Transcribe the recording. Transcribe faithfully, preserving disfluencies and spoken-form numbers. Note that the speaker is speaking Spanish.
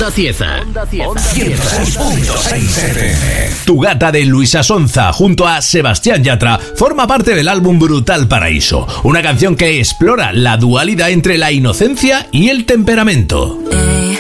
Onda Cieza. ciento seis punto seis F M. Tu gata de Luisa Sonza junto a Sebastián Yatra forma parte del álbum Brutal Paraíso, una canción que explora la dualidad entre la inocencia y el temperamento. Hey.